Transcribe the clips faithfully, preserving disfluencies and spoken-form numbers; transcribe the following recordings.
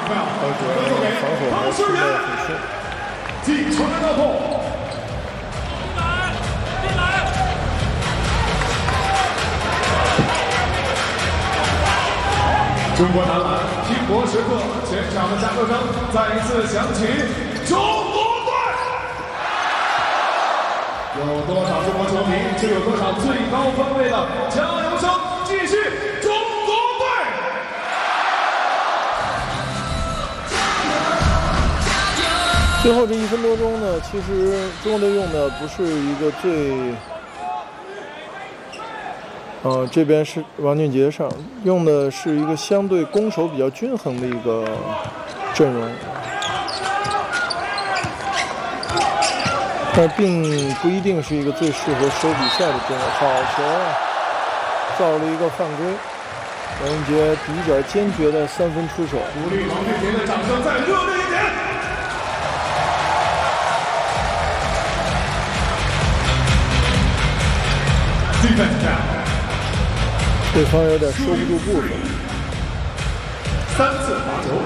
而且防守还是的很顺。 进球的高空。中国男篮拼搏时刻，全场的加油声再一次响起。中国队，有多少中国球迷，就有多少最高分位的加油声。继续，中国队！ 最后这一分多钟呢，其实中国队用的不是一个最。呃，这边是王俊杰上用的是一个相对攻守比较均衡的一个阵容，但并不一定是一个最适合收比赛的阵容。好球啊！造了一个犯规，王俊杰比较坚决的三分出手。 鼓励王俊杰的掌声再热烈一点！defense down。 对方有点收不住步子， 三次罚球。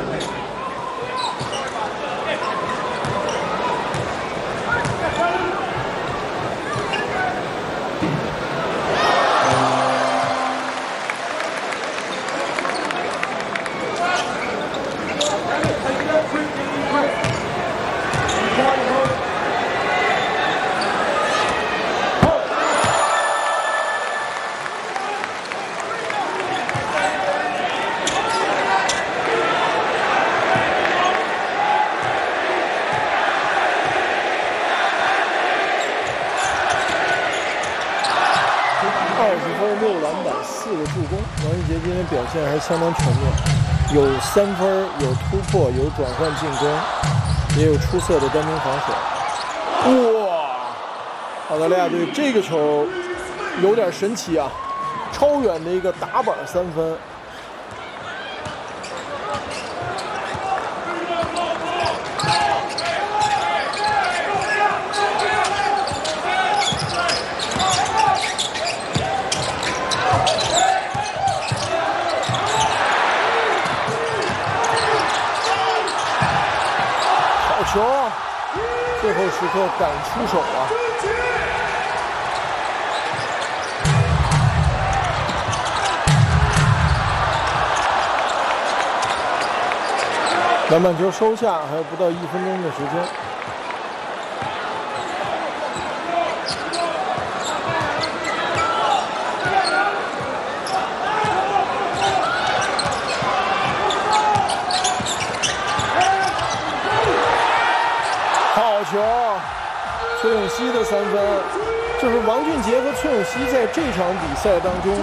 王俊杰今天表现还是相当全面，有三分，有突破，有转换进攻，也有出色的单兵防守。哇！澳大利亚队这个球有点神奇啊，超远的一个打板三分。球，最后时刻敢出手啊！篮板球收下，还有不到一分钟的时间。球，崔永熙的三分，就是王俊杰和崔永熙在这场比赛当中，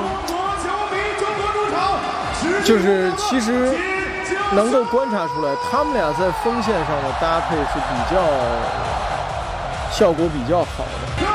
就是其实能够观察出来，他们俩在锋线上的搭配是比较效果比较好的。